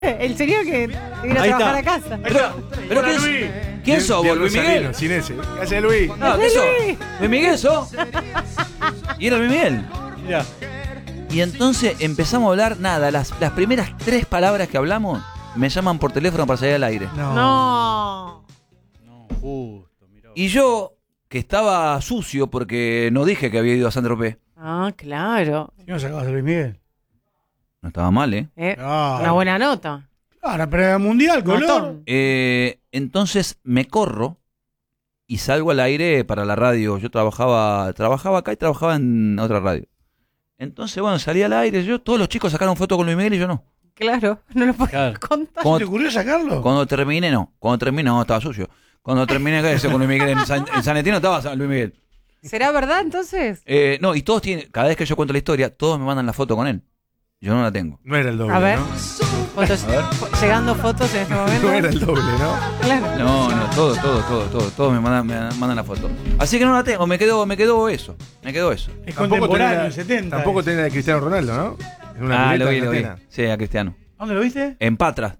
El señor que vino a Ahí trabajar está. a casa. ¿Pero quién sos vos, Luis Miguel? Sin ese. ¿Qué hace Luis? No, ¿qué sos? Luis Miguel sos. Y era Luis Miguel. Mirá. Y entonces empezamos a hablar, nada, las primeras 3 palabras que hablamos me llaman por teléfono para salir al aire. No. No, justo, mirá. Y yo, que estaba sucio porque no dije que había ido a San Tropez, Ah, claro. ¿Qué no sacabas a Luis Miguel? no estaba mal, ¿eh? No. Una buena nota. Claro, pero mundial, color. Notón. Entonces me corro y salgo al aire para la radio. Yo trabajaba acá y trabajaba en otra radio. Entonces, bueno, salí al aire. Todos los chicos sacaron foto con Luis Miguel y yo no. Claro, no lo puedo Claro. contar. ¿Se te ocurrió sacarlo? Cuando terminé, no. No, estaba sucio. Cuando terminé con Luis Miguel en San Etino, estaba Luis Miguel. ¿Será verdad entonces? No, y todos tienen, cada vez que yo cuento la historia, todos me mandan la foto con él. Yo no la tengo. No era el doble, A ver. ¿no? Fotos, llegando fotos en este momento. No era el doble, ¿no? Claro. No, todos me mandan la foto. Así que no la tengo, me quedó eso. Es Tampoco contemporáneo, tenía- el 70. Tampoco tenía de Cristiano Ronaldo, ¿no? En una Ah, pileta lo vi. en Atenas. Sí, a Cristiano. ¿Dónde lo viste? En Patras.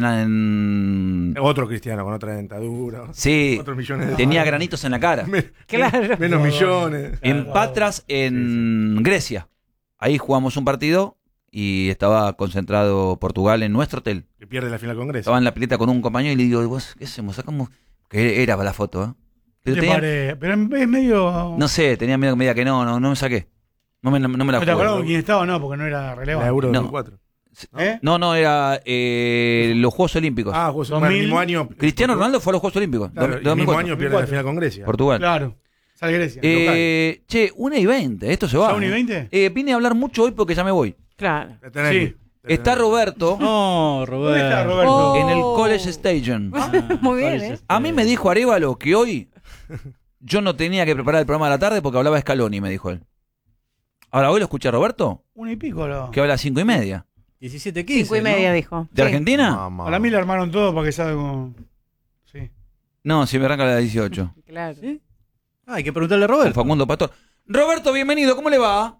En... Otro Cristiano con otra dentadura. Sí, Otros millones de tenía granitos en la cara. Claro. Menos millones. En Patras, en Grecia. Ahí jugamos un partido y estaba concentrado Portugal en nuestro hotel. Que pierde la final con Grecia. Estaba en la pileta con un compañero y le digo, ¿vos qué hacemos? Sacamos... Que era para la foto, ¿eh? Pero, Pero es medio... no sé, tenía miedo que me diga que no me saqué. No me la ¿No te jugué. acordás con quién estaba? No, porque no era La relevante. Euro No. 2004. ¿Eh? No, era los Juegos Olímpicos. Ah, jugó el 2000. mismo año. Cristiano Ronaldo fue a los Juegos Olímpicos. Claro, el 2004. mismo año pierde la final con Grecia. Portugal. Claro. Sale Grecia. Che, 1:20, esto se va. ¿Ya 1:20? Vine a hablar mucho hoy porque ya me voy. Claro. La tenés Sí. aquí. La tenés Está aquí. Roberto No, ¿Dónde está Roberto. Roberto? Oh. en el College Station. Muy bien, ¿eh? A mí me dijo Arévalo que hoy yo no tenía que preparar el programa de la tarde porque hablaba Scaloni, me dijo él. Ahora, hoy lo escuché a Roberto, 1:00 lo... que habla a 5:30. 17-15. 5:30 dijo. ¿De Sí. Argentina? Mamá. Para mí le armaron todo para que salga como... Sí. No, si me arranca a las 18. Claro. ¿Sí? Ah, hay que preguntarle a Con Roberto. Facundo Pastor. Roberto, bienvenido, ¿cómo le va?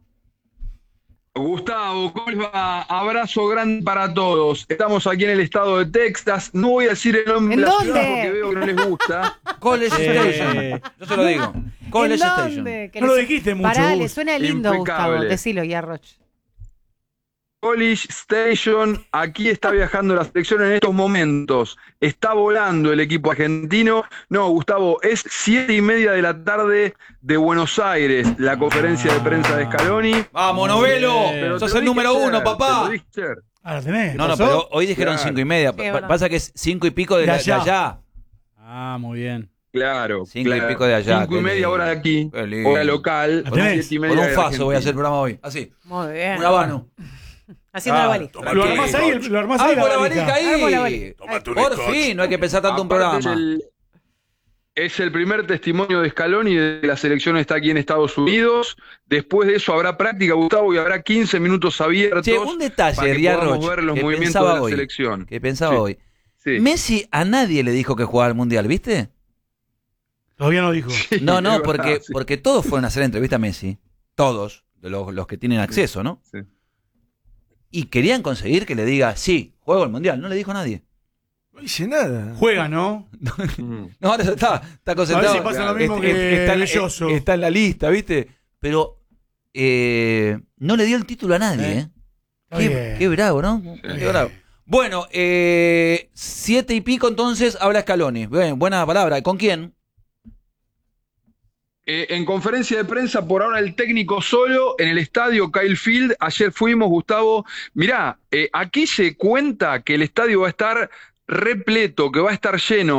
Gustavo, ¿cómo les va? Abrazo grande para todos. Estamos aquí en el estado de Texas. No voy a decir el nombre ¿En de la dónde? ciudad porque veo que no les gusta. College Station. Yo se lo digo. College ¿En Station. dónde? Que No le lo su- dijiste mucho, Pará, Gus. le suena lindo, Impecable. Gustavo. Decilo, Yarroch. College Station, aquí está viajando la selección en estos momentos. Está volando el equipo argentino. No, Gustavo, es 7:30 de la tarde de Buenos Aires, la conferencia de prensa de Scaloni. Vamos, Novelo. Pero Sos te el lo número dije 1, ayer, papá. te lo dije ayer. Ah, ¿la tenés? No, ¿Pasó? pero hoy dijeron Claro. 5:30. Sí, es verdad. Pasa que es 5 y pico de De allá. allá. Ah, muy bien. Claro. 5 y claro. pico de allá. 5:30 qué hora de aquí, Qué lindo. hora local. ¿La tenés? 7:30 Con un de faso voy a Argentina. hacer el programa hoy. Así. Muy bien. Un habano. Haciendo la valija. Lo armás ahí, lo armás ahí Armo la la valija. valija Armo la ahí. valija. Por fin, no hay que pensar tanto un Aparte programa. Es el primer testimonio de Scaloni de que la selección está aquí en Estados Unidos. Después de eso habrá práctica, Gustavo, y habrá 15 minutos abiertos Che, un detalle, para que Riarroch, podamos ver los que movimientos pensaba de la hoy. selección. Que pensaba Sí. hoy. Sí. Messi a nadie le dijo que jugaba al Mundial, ¿viste? Todavía no dijo. No, es no, verdad, porque, sí. porque todos fueron a hacer entrevista a Messi. Todos, de los que tienen acceso, ¿no? Sí. Y querían conseguir que le diga, sí, juego al Mundial. No le dijo nadie. No hice nada. Juega, ¿no? Mm. No, ahora está A concentrado. ver si pasa lo mismo Est- que está, Belloso. está en la lista, ¿viste? Pero no le dio el título a nadie, ¿eh? Está bien. Qué bravo, ¿no? Qué bravo. Bueno, 7 y pico entonces habla Scaloni. Bien, buena palabra. ¿Con quién? En conferencia de prensa, por ahora el técnico solo en el estadio Kyle Field. Ayer fuimos, Gustavo. Mirá, aquí se cuenta que el estadio va a estar repleto, que va a estar lleno,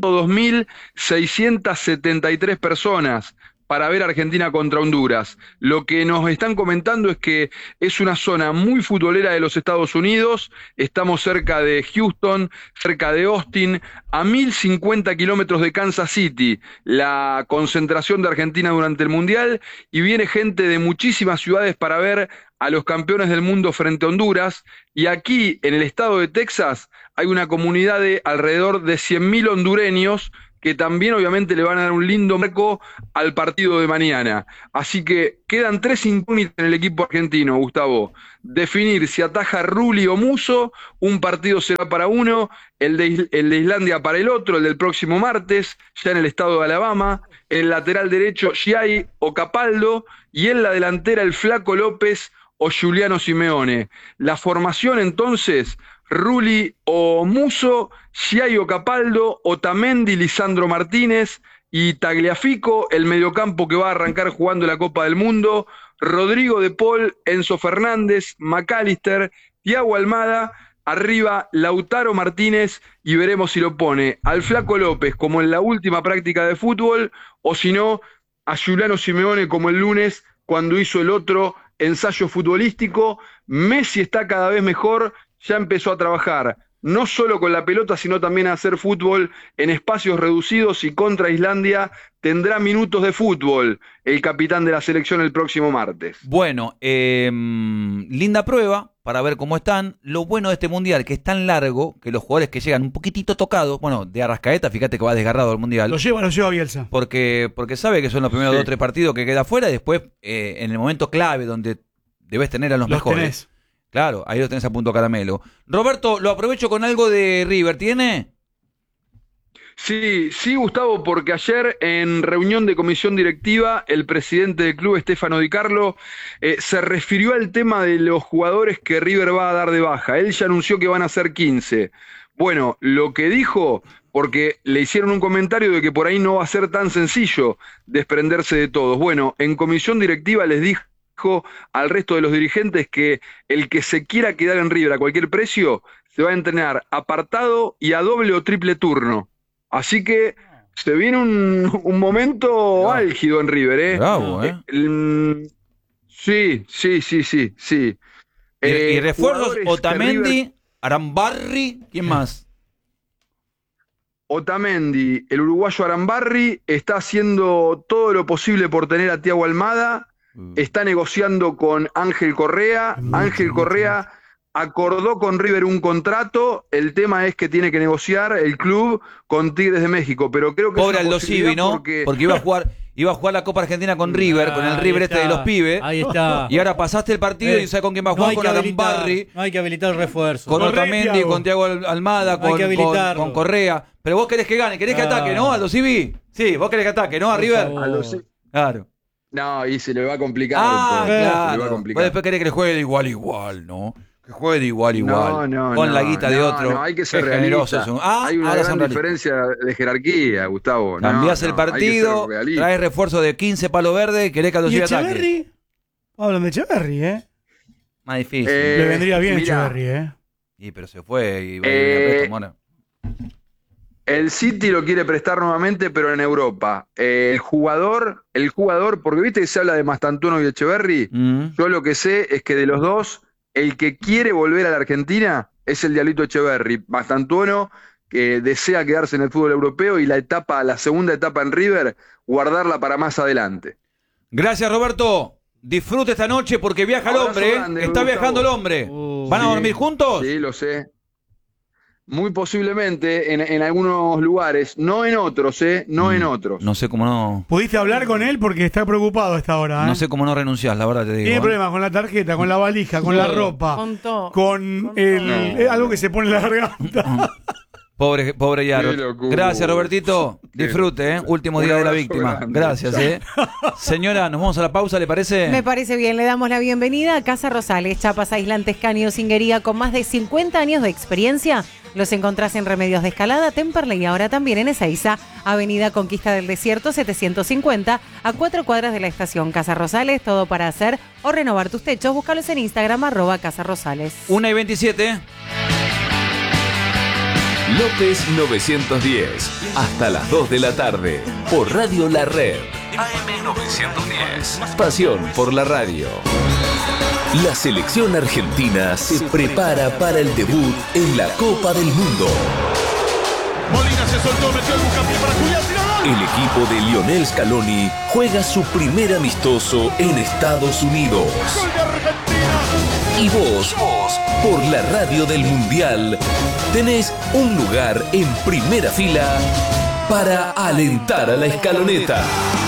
102.673 personas para ver Argentina contra Honduras. Lo que nos están comentando es que es una zona muy futbolera de los Estados Unidos. Estamos cerca de Houston, cerca de Austin, a 1.050 kilómetros de Kansas City, la concentración de Argentina durante el Mundial, y viene gente de muchísimas ciudades para ver a los campeones del mundo frente a Honduras. Y aquí, en el estado de Texas, hay una comunidad de alrededor de 100.000 hondureños que también obviamente le van a dar un lindo marco al partido de mañana. Así que quedan 3 incógnitas en el equipo argentino, Gustavo. Definir si ataja Rulli o Musso, un partido será para uno, el de Islandia para el otro, el del próximo martes, ya en el estado de Alabama, en el lateral derecho Schiai o Capaldo, y en la delantera el Flaco López o Giuliano Simeone. La formación entonces, Rulli o Musso, Schiai o Capaldo, Otamendi, Lisandro Martínez y Tagliafico, el mediocampo que va a arrancar jugando la Copa del Mundo, Rodrigo de Paul, Enzo Fernández, McAllister, Thiago Almada, arriba Lautaro Martínez, y veremos si lo pone al Flaco López como en la última práctica de fútbol, o si no, a Giuliano Simeone como el lunes cuando hizo el otro ensayo futbolístico. Messi está cada vez mejor, ya empezó a trabajar no solo con la pelota, sino también a hacer fútbol en espacios reducidos, y contra Islandia tendrá minutos de fútbol el capitán de la selección el próximo martes. Bueno, linda prueba para ver cómo están. Lo bueno de este mundial, que es tan largo, que los jugadores que llegan un poquitito tocados, bueno, de Arrascaeta, fíjate que va desgarrado al mundial. Lo lleva Bielsa. Porque sabe que son los primeros 2 o 3 partidos que queda afuera, y después en el momento clave donde debes tener a los mejores. Tenés. Claro, ahí los tenés a punto caramelo. Roberto, lo aprovecho con algo de River, ¿tiene? Sí, Gustavo, porque ayer en reunión de comisión directiva, el presidente del club, Stefano Di Carlo, se refirió al tema de los jugadores que River va a dar de baja. Él ya anunció que van a ser 15. Bueno, lo que dijo, porque le hicieron un comentario de que por ahí no va a ser tan sencillo desprenderse de todos. Bueno, en comisión directiva les dijo al resto de los dirigentes que el que se quiera quedar en River a cualquier precio se va a entrenar apartado y a doble o triple turno. Así que se viene un momento álgido en River, ¿eh? Bravo, Sí. Y refuerzos, Jugadores que Otamendi, River... Arambarri, ¿quién más? Otamendi, el uruguayo Arambarri, está haciendo todo lo posible por tener a Thiago Almada, está negociando con Ángel Correa. Ángel Correa acordó con River un contrato, el tema es que tiene que negociar el club con Tigres de México, pero creo que Pobre es una Aldo Civi, posibilidad ¿no? Porque iba a jugar la Copa Argentina con River, con el River está, de los pibes. Ahí está. Y ahora pasaste el partido y sabes con quién va a jugar, con Arambarri, No hay que habilitar el refuerzo. con Otamendi, Thiago. con Thiago Almada, Hay que habilitarlo. con Correa. Pero vos querés que gane, querés que ataque, ¿no, Aldo Civi? Sí, vos querés que ataque, ¿no, a Por River? favor. Aldo Civi. Claro. No, y se le va a complicar. Ah, un poco. Se le va a claro. complicar. Vos después querés que le juegue de igual, ¿no? Que juegue de igual. No, con la guita de otro. No, hay que ser Qué realista. generosos son. Hay una ahora gran son realistas. diferencia de jerarquía, Gustavo. Cambiás el hay que ser partido, realista. traes refuerzo de 15 palos verdes, querés que Aldo ¿Y Civi ataque. Echeverri? Hablan de Echeverri, Más difícil. Le vendría bien mirá, Echeverri, Y pero se fue y va a ir a préstamo ahora. El City lo quiere prestar nuevamente, pero en Europa. El jugador, porque viste que se habla de Mastantuono y Echeverri, yo lo que sé es que de los dos, el que quiere volver a la Argentina es el Diablito Echeverri. Mastantuono, que desea quedarse en el fútbol europeo, y la segunda etapa en River, guardarla para más adelante. Gracias, Roberto. Disfrute esta noche porque viaja el Abrazo hombre, grande, Está Gustavo. viajando el hombre. ¿Van a Sí, dormir juntos? Sí, lo sé. Muy posiblemente en algunos lugares, no en otros, no en otros. No sé cómo no. ¿Pudiste hablar con él? Porque está preocupado a esta hora, No sé cómo no renunciás, la verdad te digo. Tiene problemas con la tarjeta, con la valija, con la ropa, Con todo. con algo que se pone en la garganta. Pobre Yaro. Qué locura. Gracias, Robertito. Disfrute, Último Un día de la abrazo víctima. grande. Gracias, Señora, nos vamos a la pausa, ¿le parece? Me parece bien, le damos la bienvenida a Casa Rosales, chapas aislantes, caño, cinguería, con más de 50 años de experiencia. Los encontrás en Remedios de Escalada, Temperley y ahora también en Ezeiza, Avenida Conquista del Desierto 750, a 4 cuadras de la estación. Casa Rosales, todo para hacer o renovar tus techos. Búscalos en Instagram, @Casa Rosales. 1:27. López 910, hasta las 2 de la tarde, por Radio La Red. AM 910, pasión por la radio. La selección argentina se prepara para el debut en la Copa del Mundo. Molina se soltó, metió el buscapié para Julián, tiró gol. El equipo de Lionel Scaloni juega su primer amistoso en Estados Unidos. Gol de Argentina. Y vos, por la radio del Mundial, tenés un lugar en primera fila para alentar a la escaloneta.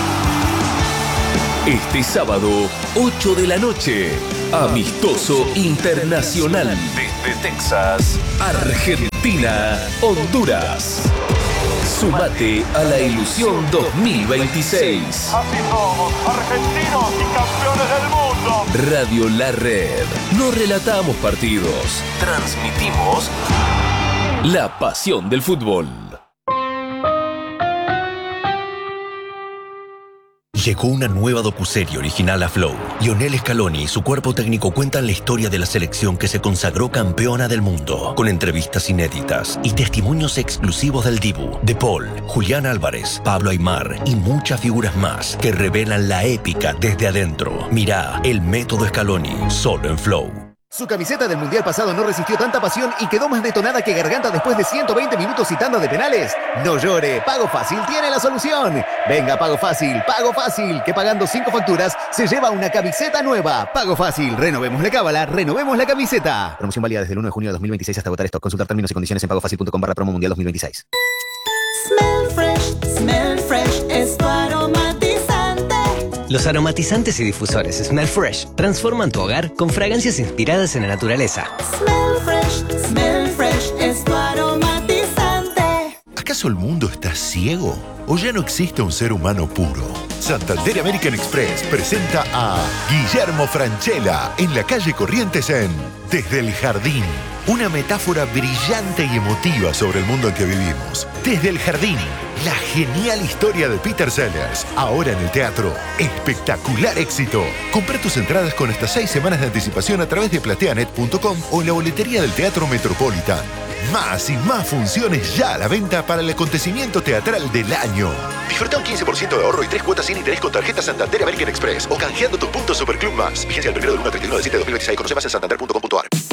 Este sábado, 8 de la noche, amistoso internacional desde Texas, Argentina, Honduras. Sumate a la ilusión 2026. Así somos, argentinos y campeones del mundo. Radio La Red. No relatamos partidos, transmitimos la pasión del fútbol. Llegó una nueva docuserie original a Flow. Lionel Scaloni y su cuerpo técnico cuentan la historia de la selección que se consagró campeona del mundo, con entrevistas inéditas y testimonios exclusivos del Dibu, De Paul, Julián Álvarez, Pablo Aimar y muchas figuras más que revelan la épica desde adentro. Mirá El Método Scaloni, solo en Flow. Su camiseta del Mundial pasado no resistió tanta pasión y quedó más detonada que Garganta después de 120 minutos y tanda de penales. No llore, Pago Fácil tiene la solución. Venga, Pago Fácil, que pagando 5 facturas se lleva una camiseta nueva. Pago Fácil, renovemos la cábala, renovemos la camiseta. Promoción válida desde el 1 de junio de 2026 hasta agotar stock. Consultar términos y condiciones en pagofacil.com/promo mundial 2026. Smell Fresh es tu aromatizante. Los aromatizantes y difusores Smell Fresh transforman tu hogar con fragancias inspiradas en la naturaleza. Smell Fresh es tu aromatizante. ¿Acaso el mundo está ciego? ¿O ya no existe un ser humano puro? Santander American Express presenta a Guillermo Francella en la calle Corrientes en Desde el Jardín. Una metáfora brillante y emotiva sobre el mundo en que vivimos. Desde el Jardín, la genial historia de Peter Sellers. Ahora en el teatro. Espectacular éxito. Compra tus entradas con hasta 6 semanas de anticipación a través de plateanet.com o en la boletería del Teatro Metropolitan. Más y más funciones ya a la venta para el acontecimiento teatral del año. Disfruta un 15% de ahorro y 3 cuotas sin interés con tarjeta Santander American Express o canjeando tus puntos Superclub Más. Vigencia el 1 del 1 al 31 de 7 de 2026. Conoce más en santander.com.ar.